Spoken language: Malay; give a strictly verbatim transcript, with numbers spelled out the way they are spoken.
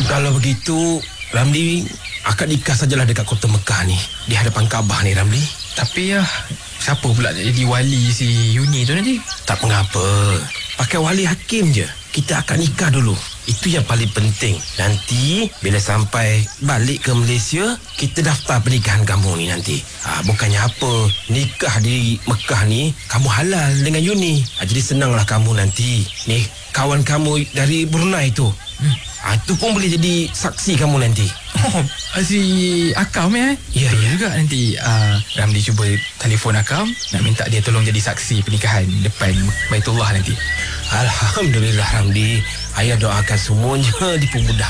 Kalau begitu, Ramli, akad nikah sajalah dekat kota Mekah ni, di hadapan Kaabah ni, Ramli. Tapi ya, siapa pula jadi wali si Yuni tu nanti? Tak mengapa, pakai wali hakim je. Kita akan nikah dulu. Itu yang paling penting. Nanti bila sampai balik ke Malaysia, kita daftar pernikahan kamu ni nanti. ha, Bukannya apa, nikah di Mekah ni kamu halal dengan Yuni. ha, Jadi senanglah kamu nanti. Ni kawan kamu dari Brunei tu, hmm. ha, itu pun boleh jadi saksi kamu nanti. Oh, si Akam eh? Ya, Betul ya. juga nanti uh, Ramli cuba telefon Akam, nak minta dia tolong jadi saksi pernikahan depan Baitullah nanti. Alhamdulillah, Ramli. Ayah doakan semuanya dipermudah.